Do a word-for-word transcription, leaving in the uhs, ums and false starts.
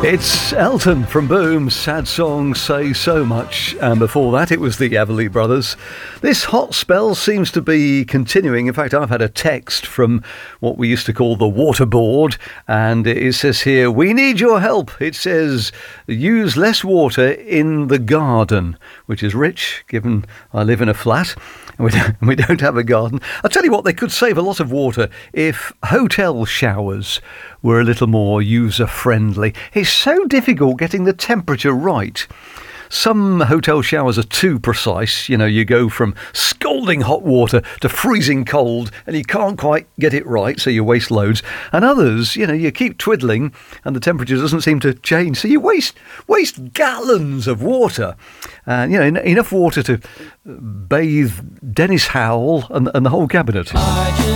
It's Elton from Boom, sad song Say So Much, and before that it was the Everly Brothers. This hot spell seems to be continuing. In fact, I've had a text from what we used to call the water board, and it says here, we need your help. It says, use less water in the garden, which is rich, given I live in a flat and we don't, we don't have a garden. I'll tell you what, they could save a lot of water if hotel showers were a little more user-friendly. It's so difficult getting the temperature right. Some hotel showers are too precise. You know, you go from scalding hot water to freezing cold and you can't quite get it right, so you waste loads. And others, you know, you keep twiddling and the temperature doesn't seem to change, so you waste waste gallons of water. And, you know, en- enough water to bathe Dennis Howell and, and the whole cabinet.